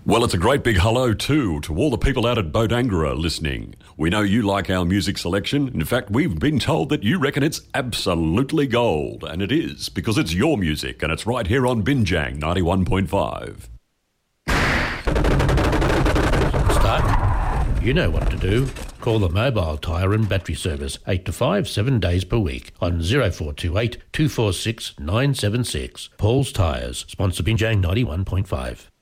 Well, it's a great big hello too to all the people out at Bodangra listening. We know you like our music selection. In fact, we've been told that you reckon it's absolutely gold, and it is, because it's your music, and it's right here on Binjang 91.5. Start. You know what to do. Call the Mobile Tyre and Battery Service 8 to 5, 7 days per week on 0428 246 976. Paul's Tyres, sponsor Binjang 91.5.